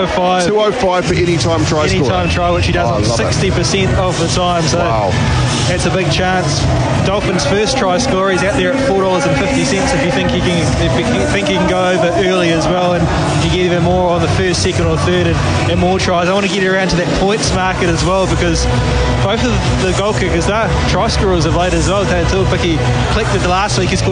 205. 205 for anytime try score. Anytime try, which he does on 60% of the time. So that's a big chance. Dolphins' first try scorer, he's out there at $4.50 if you think he can go over early as well, and you get even more on the first, second or third and more tries. I want to get around to that points market as well, because both of the goal kickers are try scorers of late as well. Tuaupiki collected last week, he scored